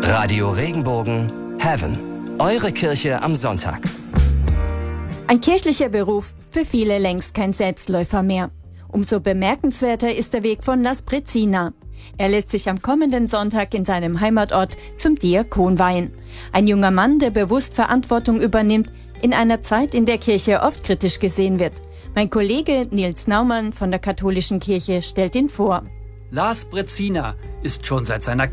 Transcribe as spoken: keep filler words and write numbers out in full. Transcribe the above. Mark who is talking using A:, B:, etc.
A: Radio Regenbogen Heaven. Eure Kirche am Sonntag.
B: Ein kirchlicher Beruf, für viele längst kein Selbstläufer mehr. Umso bemerkenswerter ist der Weg von Las Brezina. Er lässt sich am kommenden Sonntag in seinem Heimatort zum Diakon weihen. Ein junger Mann, der bewusst Verantwortung übernimmt, in einer Zeit, in der Kirche oft kritisch gesehen wird. Mein Kollege Nils Naumann von der Katholischen Kirche stellt ihn vor.
C: Las Brezina ist schon seit seiner